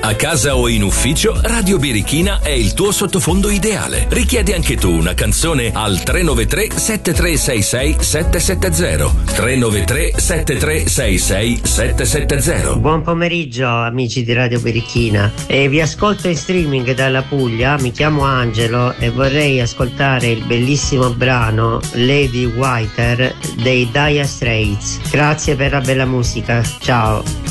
A casa o in ufficio, Radio Birichina è il tuo sottofondo ideale. Richiedi anche tu una canzone al 393 7366 770. 393 7366 770. Buon pomeriggio amici di Radio Birichina, e vi ascolto in streaming dalla Puglia. Mi chiamo Angelo e vorrei ascoltare il bellissimo brano Lady Whiter dei Dire Straits. Grazie per la bella musica, ciao.